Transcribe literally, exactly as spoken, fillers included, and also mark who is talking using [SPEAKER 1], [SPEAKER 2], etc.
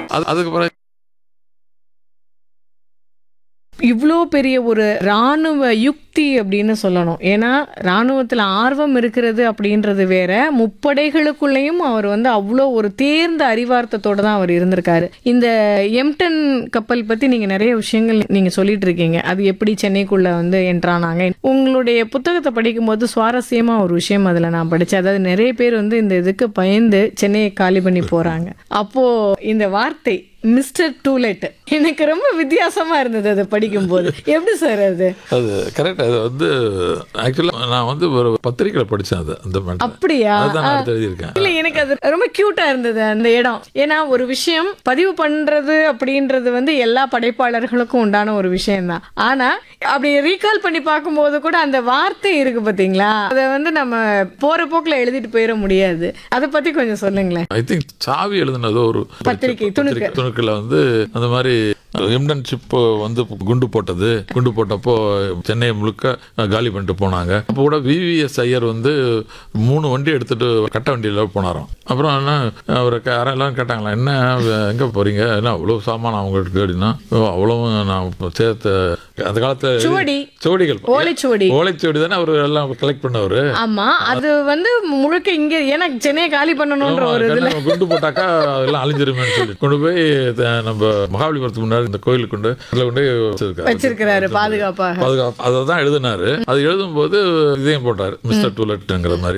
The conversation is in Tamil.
[SPEAKER 1] அதுக்கப்புறம்
[SPEAKER 2] இவ்வளோ பெரிய ஒரு ராணுவ யுக்தி அப்படின்னு சொல்லணும். ஏன்னா ராணுவத்தில் ஆர்வம் இருக்கிறது அப்படின்றது வேற, முப்படைகளுக்குள்ளேயும் அவர் வந்து அவ்வளோ ஒரு தேர்ந்த அறிவார்த்தத்தோடு தான் அவர் இருந்திருக்காரு. இந்த எம்டன் கப்பல் பற்றி நீங்கள் நிறைய விஷயங்கள் நீங்கள் சொல்லிட்டு இருக்கீங்க. அது எப்படி சென்னைக்குள்ளே வந்து என்ட்ரானாங்க. உங்களுடைய புத்தகத்தை படிக்கும்போது சுவாரஸ்யமாக ஒரு விஷயம் அதில் நான் படித்தேன். அதாவது நிறைய பேர் வந்து இந்த இதுக்கு பயந்து சென்னையை காலி பண்ணி போகிறாங்க. அப்போது இந்த வார்த்தை மிஸ்டர் டூலெட் எனக்கு ரொம்ப வித்தியாசமா இருந்தது அதை படிக்கும்போது. எப்படி சார் அது?
[SPEAKER 1] அது கரெக்ட். அது வந்து ஆக்சுவலாக நான் வந்து ஒரு பத்திரிகையில் படித்தேன். அது அந்த மாதிரி
[SPEAKER 2] அப்படியா?
[SPEAKER 1] அதுதான் நான் எடுத்து எழுதியிருக்கேன்.
[SPEAKER 2] இல்லை, எனக்கு அது ரொம்ப க்யூட்டா இருந்தது அந்த இடம். ஏன்னா ஒரு விஷயம் பதிவு பண்றது அப்படின்றது வந்து எல்லா படைப்பாளர்களுக்கும் உண்டான ஒரு விஷயம் தான். ஆனா அப்படி ரீகால் பண்ணி பார்க்கும்போது கூட அந்த வார்த்தை இருக்கு பார்த்தீங்களா, அதை வந்து நம்ம போற போக்கில் எழுதிட்டு போயிட முடியாது. அதை பத்தி கொஞ்சம் சொல்லுங்களேன்.
[SPEAKER 1] ஐ திங்க் சாவி எழுதுனதோ ஒரு
[SPEAKER 2] பத்திரிகை துணுக்கு
[SPEAKER 1] துணுக்கில் வந்து அந்த மாதிரி எம்டன் ஷிப் வந்து குண்டு போட்டது, குண்டு போட்டப்போ சென்னையை முழுக்க காலி பண்ணிட்டு போனாங்க. அப்போ கூட விவிஎஸ் ஐயர் வந்து மூணு வண்டி எடுத்துட்டு கட்ட வண்டியில் போனாராம். அப்புறம் என்ன அவர் யாரெல்லாம் கேட்டாங்களா, என்ன எங்கே போறீங்க, என்ன அவ்வளோ சாமான் அவங்களுக்கு அப்படின்னா, அவ்வளவும் நான் சேர்த்த அந்த காலத்தில்
[SPEAKER 2] சுவடி
[SPEAKER 1] சுவடிகள்
[SPEAKER 2] ஓலைச்சுவடி
[SPEAKER 1] ஓலைச்சுவடி தானே அவர் எல்லாம் கலெக்ட் பண்ணவர்.
[SPEAKER 2] ஆமா, அது வந்து முழுக்க இங்க ஏன்னா சென்னையை காலி பண்ணணும்ன்ற ஒரு இதுல
[SPEAKER 1] குண்டு போட்டாக்கா அதெல்லாம் அழிஞ்சிருமே சொல்லி கொண்டு போய் நம்ம மகாபலிபுரத்துக்கு முன்னாடி இந்த கோயிலுக்கு கொண்டு அதில் கொண்டு
[SPEAKER 2] வச்சிருக்கிறாரு பாதுகாப்பாக.
[SPEAKER 1] பாதுகாப்பு அதை தான் எழுதினாரு. அது எழுதும் போது இதையும் போட்டாரு, மிஸ்டர் டூலெட்ங்கிற மாதிரி.